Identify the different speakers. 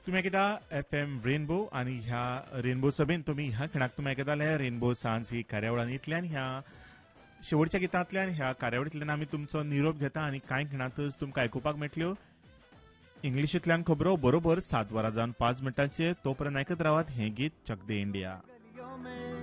Speaker 1: तुम्ही ऐकता FM rainbow आणि ह्या रेनबो सभेन तुम्ही ह्या खिणाक तुम्ही ऐकताले रेनबो सांज ही कार्यावळींतल्यान ह्या शेवटच्या गितांतल्यान ह्या कार्यावळींतल्यान आमी तुमचो निरोप घेता आणि कांय खिणातच तुमकां आयकुपाक मेळटल्यो इंग्लिशींतल्यान खबरो बरोबर 7 वरां जावन 5 मिनटांचेर तोपर्यंत आयकत रावात हें गीत चक दे इंडिया.